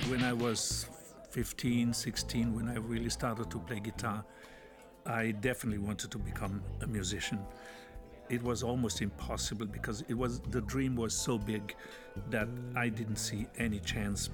When I was 15, 16, when I really started to play guitar, I definitely wanted to become a musician. It was almost impossible because the dream was so big that I didn't see any chance